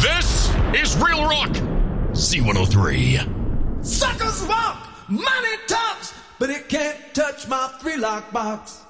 This is Real Rock Z103. Suckers walk, money talks, but it can't touch my 3-lock box.